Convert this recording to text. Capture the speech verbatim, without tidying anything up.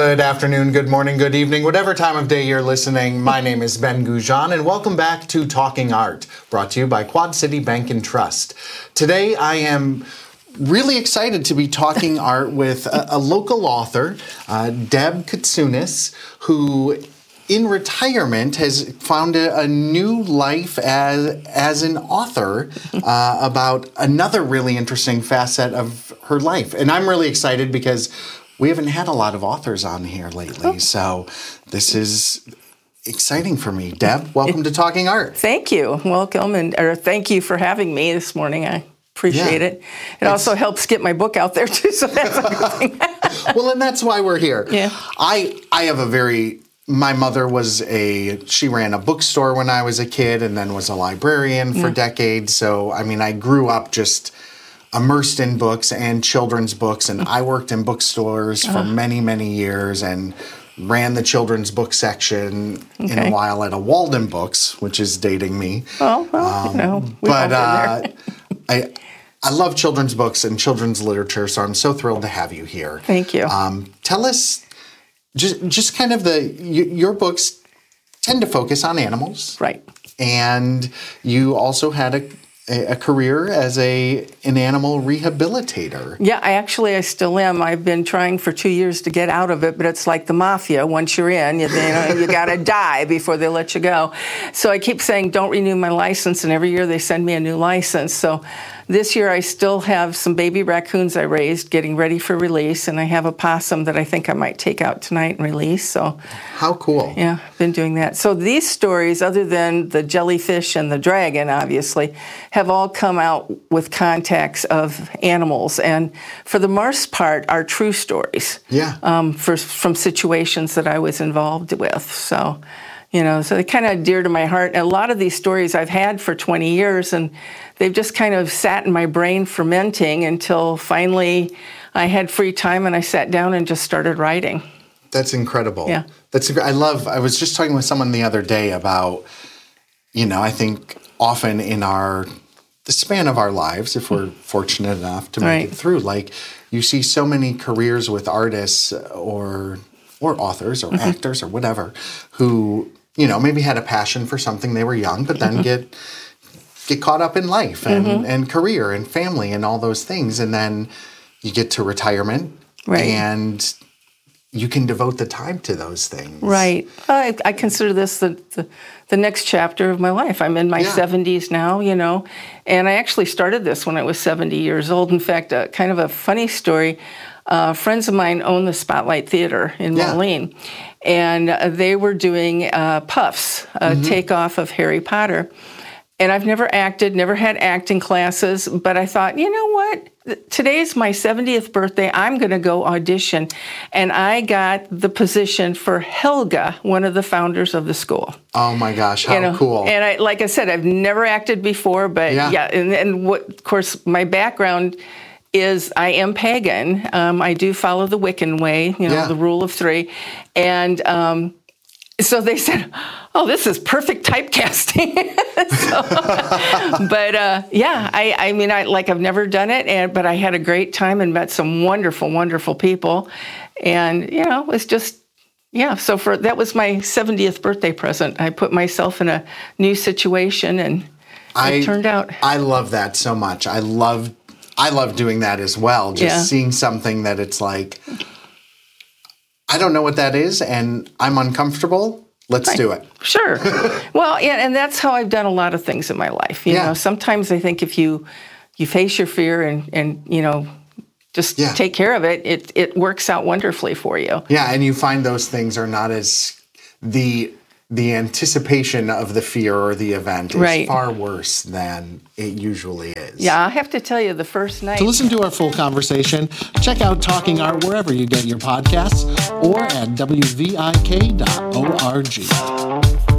Good afternoon, good morning, good evening, whatever time of day you're listening. My name is Ben Goujon, and welcome back to Talking Art, brought to you by Quad City Bank and Trust. Today, I am really excited to be talking art with a, a local author, uh, Deb Katsounis, who in retirement has found a, a new life as, as an author uh, about another really interesting facet of her life. And I'm really excited because we haven't had a lot of authors on here lately, so this is exciting for me. Deb, welcome to Talking Art. Thank you. Welcome, and or thank you for having me this morning. I appreciate yeah. it. It it's, also helps get my book out there, too, so that's a good thing. Well, and that's why we're here. Yeah. I, I have a very... My mother was a... She ran a bookstore when I was a kid and then was a librarian for yeah. decades. So, I mean, I grew up just immersed in books and children's books, and I worked in bookstores for uh. many, many years and ran the children's book section okay. in a while at a Walden Books, which is dating me. Oh, well, um, you know, we've but all been uh, I, I love children's books and children's literature, so I'm so thrilled to have you here. Thank you. Um, tell us just just kind of the y- your books tend to focus on animals, right? And you also had a a career as a an animal rehabilitator. Yeah, I actually I still am. I've been trying for two years to get out of it, but it's like the mafia. Once you're in, you, you know, you got to die before they let you go. So I keep saying, don't renew my license, and every year they send me a new license. So this year I still have some baby raccoons I raised getting ready for release, and I have a possum that I think I might take out tonight and release. So how cool. Yeah, I've been doing that. So these stories, other than the jellyfish and the dragon, obviously, have all come out with context of animals, and for the most part are true stories. Yeah. Um, for, from situations that I was involved with. So, you know, so they kind of dear to my heart. And a lot of these stories I've had for twenty years, and they've just kind of sat in my brain fermenting until finally I had free time and I sat down and just started writing. That's incredible. Yeah. That's I love, I was just talking with someone the other day about, you know, I think often in our, the span of our lives, if we're fortunate enough to make right. it through, like you see so many careers with artists or or authors or mm-hmm. actors or whatever who, you know, maybe had a passion for something they were young, but then mm-hmm. get get caught up in life and, mm-hmm. and career and family and all those things. And then you get to retirement right. and you can devote the time to those things. Right. I, I consider this the, the, the next chapter of my life. I'm in my yeah. seventies now, you know, and I actually started this when I was seventy years old. In fact, uh, kind of a funny story. Uh, friends of mine own the Spotlight Theater in yeah. Moline, and uh, they were doing uh, Puffs, a mm-hmm. takeoff of Harry Potter. And I've never acted, never had acting classes, but I thought, you know what? Today's my seventieth birthday. I'm going to go audition. And I got the position for Helga, one of the founders of the school. Oh my gosh, how you know, cool. And I, like I said, I've never acted before, but yeah, yeah and, and what, of course, my background is I am pagan. Um, I do follow the Wiccan way, you know, yeah. the rule of three. And um, so they said, oh, this is perfect typecasting. so, but uh, yeah, I, I mean, I like I've never done it, and but I had a great time and met some wonderful, wonderful people, and you know, it's just yeah. So for that was my seventieth birthday present. I put myself in a new situation, and it I, turned out. I love that so much. I love, I love doing that as well. Just yeah. seeing something that it's like, I don't know what that is, and I'm uncomfortable. Let's right. do it. Sure. Well, yeah, and that's how I've done a lot of things in my life. You yeah. know, sometimes I think if you you face your fear and, and you know, just yeah. take care of it, it, it works out wonderfully for you. Yeah, and you find those things are not as the the anticipation of the fear or the event is right. far worse than it usually is. Yeah, I have to tell you, the first night... To listen to our full conversation, check out Talking Art wherever you get your podcasts or at W V I K dot org.